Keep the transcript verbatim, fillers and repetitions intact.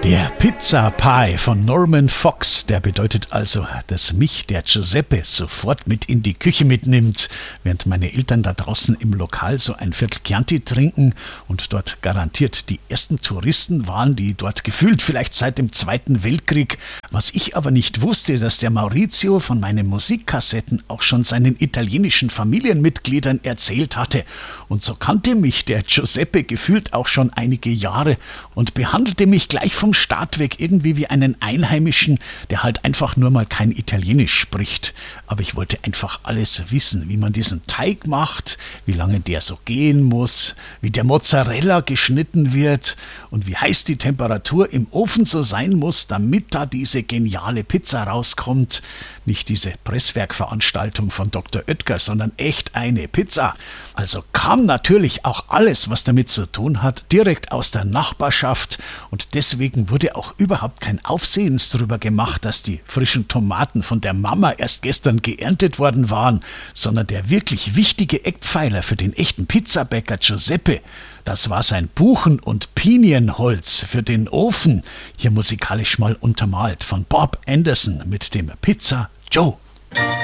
Der Pizza Pie von Norman Fox, der bedeutet also, dass mich der Giuseppe sofort mit in die Küche mitnimmt, während meine Eltern da draußen im Lokal so ein Viertel Chianti trinken und dort garantiert die ersten Touristen waren, die dort gefühlt vielleicht seit dem Zweiten Weltkrieg. Was ich aber nicht wusste, dass der Maurizio von meinen Musikkassetten auch schon seinen italienischen Familienmitgliedern erzählt hatte. Und so kannte mich der Giuseppe gefühlt auch schon einige Jahre und behandelte mich gleich vom Start weg irgendwie wie einen Einheimischen, der halt einfach nur mal kein Italienisch spricht. Aber ich wollte einfach alles wissen, wie man diesen Teig macht, wie lange der so gehen muss, wie der Mozzarella geschnitten wird und wie heiß die Temperatur im Ofen so sein muss, damit da diese geniale Pizza rauskommt. Nicht diese Presswerkveranstaltung von Doktor Oetker, sondern echt eine Pizza. Also kam natürlich auch alles, was damit zu tun hat, direkt aus der Nachbarschaft und deswegen wurde auch überhaupt kein Aufsehens drüber gemacht, dass die frischen Tomaten von der Mama erst gestern geerntet worden waren, sondern der wirklich wichtige Eckpfeiler für den echten Pizzabäcker Giuseppe, das war sein Buchen- und Pinienholz für den Ofen, hier musikalisch mal untermalt von Bob Anderson mit dem Pizza Joe.